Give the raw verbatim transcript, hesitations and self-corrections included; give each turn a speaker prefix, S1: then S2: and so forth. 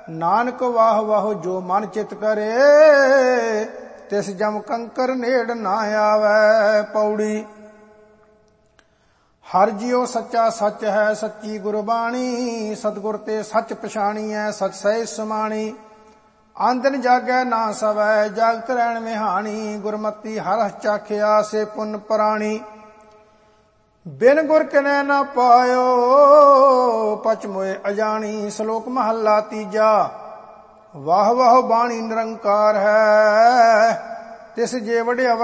S1: ਨਾਨਕ ਵਾਹ ਵਾਹ ਜੋ ਮਨ ਚਿਤ ਕਰੇ, ਤਿਸ ਜਮ ਕੰਕਰ ਨੇੜ ਨਾ ਆਵੈ। ਪੌੜੀ। ਹਰ ਜਿਉ ਸੱਚਾ ਸੱਚ ਹੈ, ਸੱਚੀ ਗੁਰਬਾਣੀ। ਸਤਿਗੁਰ ਤੇ ਸੱਚ ਪਛਾਣੀਐ, ਸਚ ਸਹਿ ਸਮਾਣੀ। ਆਂਦਨ ਜਾਗੈ ਨਾ ਸਵੈ, ਜਾਗਤ ਰਹਿਣ ਵਿਹਾਣੀ। ਗੁਰਮਤੀ ਹਰ ਚਾਖਿਆ, ਸੇ ਪੁੰਨ ਪ੍ਰਾਣੀ। ਬਿਨ ਗੁਰ ਕਿਨੈ ਨਾ ਪਾਇਓ, ਪਚ ਮੋਏ ਅਜਾਣੀ। ਸ਼ਲੋਕ ਮਹੱਲਾ ਤੀਜਾ। ਵਾਹ ਵਾਹ ਬਾਣੀ ਨਿਰੰਕਾਰ ਹੈ, ਤਿਸ ਜੇ ਵਡਿਆ